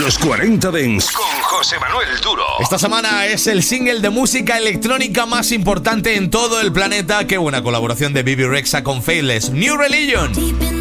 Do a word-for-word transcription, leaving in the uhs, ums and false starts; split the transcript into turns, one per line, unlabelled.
Los cuarenta Dance con José Manuel Duro.
Esta semana es el single de música electrónica más importante en todo el planeta. Qué buena colaboración de Bebe Rexha con Faithless, New Religion.